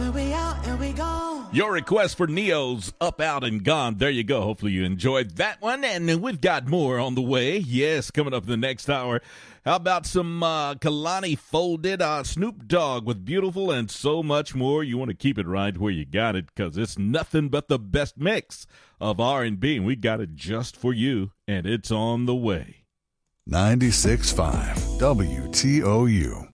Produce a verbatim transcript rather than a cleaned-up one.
When we out and we gone. Your request for Neo's Up, Out, and Gone. There you go. Hopefully you enjoyed that one. And we've got more on the way. Yes, coming up in the next hour. How about some uh, Kalani Folded, uh, Snoop Dogg with Beautiful, and so much more. You want to keep it right where you got it, because it's nothing but the best mix of R and B. And we got it just for you, and it's on the way. ninety-six point five W T O U.